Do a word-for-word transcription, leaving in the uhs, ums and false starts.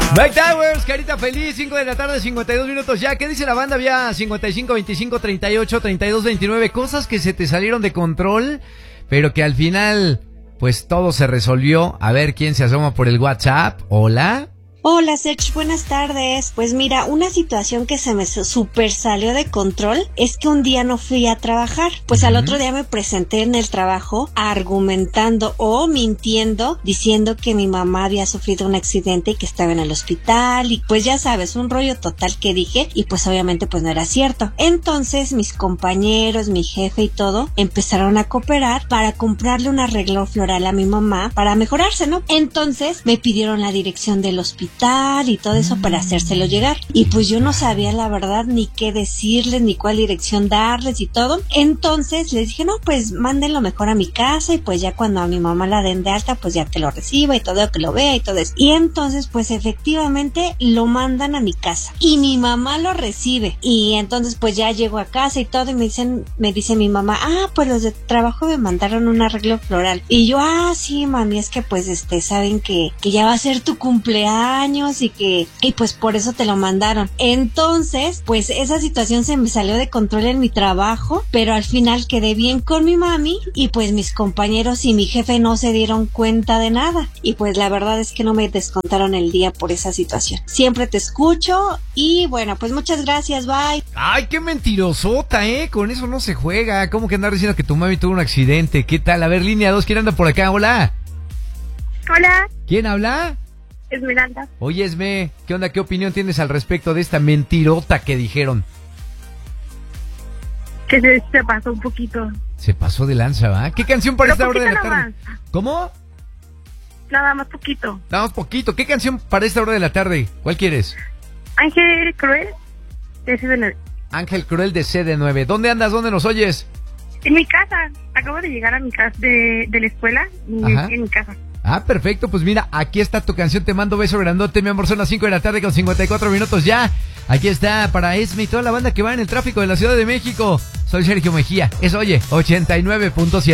Mike Towers, carita feliz, cinco de la tarde, cincuenta y dos minutos ya. ¿Qué dice la banda? Había cincuenta y cinco, veinticinco, treinta y ocho, treinta y dos, veintinueve. Cosas que se te salieron de control, pero que al final, pues todo se resolvió. A ver quién se asoma por el WhatsApp. Hola. Hola, Sech, buenas tardes. Pues mira, una situación que se me super salió de control es que un día no fui a trabajar. Pues uh-huh. Al otro día me presenté en el trabajo argumentando o mintiendo, diciendo que mi mamá había sufrido un accidente y que estaba en el hospital. Y pues ya sabes, un rollo total que dije y pues obviamente pues no era cierto. Entonces mis compañeros, mi jefe y todo empezaron a cooperar para comprarle un arreglo floral a mi mamá para mejorarse, ¿no? Entonces me pidieron la dirección del hospital y todo eso para hacérselo llegar, y pues yo no sabía la verdad ni qué decirles, ni cuál dirección darles y todo. Entonces les dije, no, pues mándenlo mejor a mi casa y pues ya cuando a mi mamá la den de alta pues ya que lo reciba y todo, que lo vea y todo eso. Y entonces pues efectivamente lo mandan a mi casa y mi mamá lo recibe, y entonces pues ya llego a casa y todo y me dicen, me dice mi mamá, ah, pues los de trabajo me mandaron un arreglo floral. Y yo, ah, sí, mami, es que pues este, saben que, que ya va a ser tu cumpleaños años y que y pues por eso te lo mandaron. Entonces pues esa situación se me salió de control en mi trabajo, pero al final quedé bien con mi mami y pues mis compañeros y mi jefe no se dieron cuenta de nada, y pues la verdad es que no me descontaron el día por esa situación. Siempre te escucho y bueno, pues muchas gracias, bye. Ay, qué mentirosota, eh, con eso no se juega. ¿Cómo que andar diciendo que tu mami tuvo un accidente? ¿Qué tal? A ver, línea dos, ¿quién anda por acá? Hola. Hola. ¿Quién habla? Esmeralda. Oye, Esme, ¿qué onda? ¿Qué opinión tienes al respecto de esta mentirota que dijeron? Que se, se pasó un poquito. Se pasó de lanza, ¿va? ¿Qué canción para esta hora de la tarde? Más. ¿Cómo? Nada más poquito. Nada más poquito. ¿Qué canción para esta hora de la tarde? ¿Cuál quieres? Ángel Cruel de C D nueve. Ángel Cruel de C D nueve. ¿Dónde andas? ¿Dónde nos oyes? En mi casa. Acabo de llegar a mi casa de, de la escuela. Ajá. En mi casa. Ah, perfecto, pues mira, aquí está tu canción, te mando beso grandote, mi amor, son las cinco de la tarde con cincuenta y cuatro minutos ya. Aquí está para Esme y toda la banda que va en el tráfico de la Ciudad de México. Soy Sergio Mejía, es Oye, ochenta y nueve punto siete.